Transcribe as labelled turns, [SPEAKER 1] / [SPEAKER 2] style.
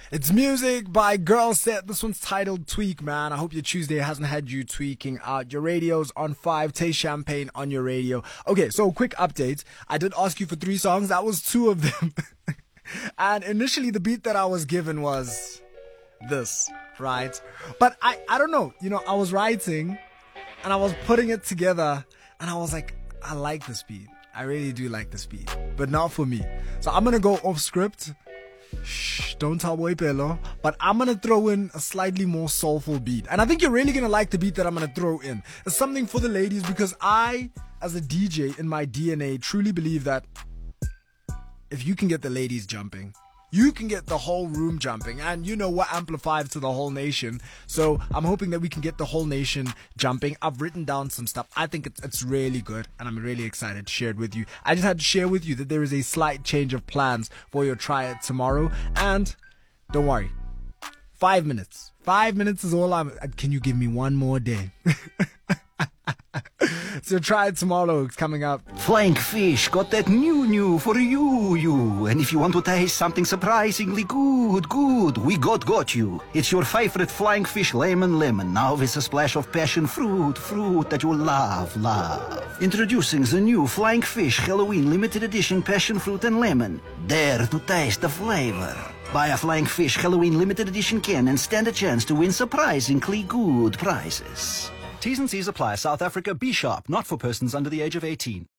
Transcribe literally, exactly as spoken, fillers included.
[SPEAKER 1] It's music by Girl Set. This one's titled Tweak, man. I hope your Tuesday hasn't had you tweaking out. Your radio's on five. Taste champagne on your radio. Okay, so quick update. I did ask you for three songs. That was two of them. And initially the beat that I was given was this, right? But I, I don't know. You know, I was writing and I was putting it together and I was like, I like this beat. I really do like this beat, but not for me. So I'm going to go off script. Shh, don't tell Boy Pelo. But I'm going to throw in a slightly more soulful beat. And I think you're really going to like the beat that I'm going to throw in. It's something for the ladies because I, as a D J in my D N A, truly believe that if you can get the ladies jumping, you can get the whole room jumping. And you know what amplifies to the whole nation. So I'm hoping that we can get the whole nation jumping. I've written down some stuff. I think it's, it's really good. And I'm really excited to share it with you. I just had to share with you that there is a slight change of plans for your Try It tomorrow. And don't worry. Five minutes. Five minutes is all I'm... Can you give me one more day? So Try It tomorrow. It's coming up.
[SPEAKER 2] Flying Fish got that new new for you, you. And if you want to taste something surprisingly good, good, we got got you. It's your favorite Flying Fish lemon lemon, now with a splash of passion fruit, fruit that you love, love. Introducing the new Flying Fish Halloween limited edition passion fruit and lemon. Dare to taste the flavor. Buy a Flying Fish Halloween limited edition can and stand a chance to win surprisingly good prizes.
[SPEAKER 3] T's and C's apply. South Africa, be sharp, not for persons under the age of eighteen.